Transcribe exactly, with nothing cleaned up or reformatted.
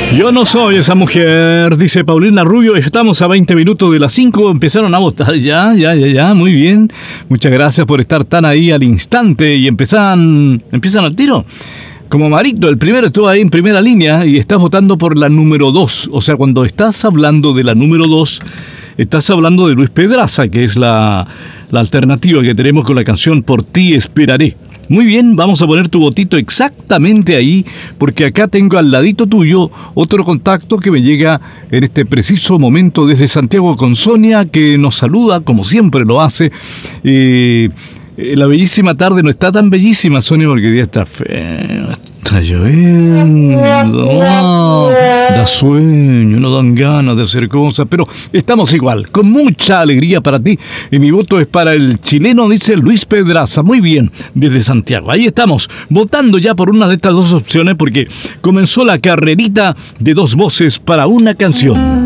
Yo no soy esa mujer, dice Paulina Rubio. Estamos a veinte minutos de las cinco. Empezaron a votar ya, ya, ya, ya. Muy bien. Muchas gracias por estar tan ahí al instante. Y empiezan, empiezan al tiro. Como Marito, el primero estuvo ahí en primera línea y estás votando por la número dos. O sea, cuando estás hablando de la número dos, estás hablando de Luis Pedraza, que es la, la alternativa que tenemos con la canción Por ti esperaré. Muy bien, vamos a poner tu votito exactamente ahí, porque acá tengo al ladito tuyo otro contacto que me llega en este preciso momento desde Santiago con Sonia, que nos saluda, como siempre lo hace. Eh, la bellísima tarde no está tan bellísima, Sonia, porque el día está feo, está lloviendo, no, da sueño, no dan ganas de hacer cosas, pero estamos igual, con mucha alegría para ti, y mi voto es para el chileno, dice Luis Pedraza. Muy bien, desde Santiago, ahí estamos, votando ya por una de estas dos opciones, porque comenzó la carrerita de dos voces para una canción.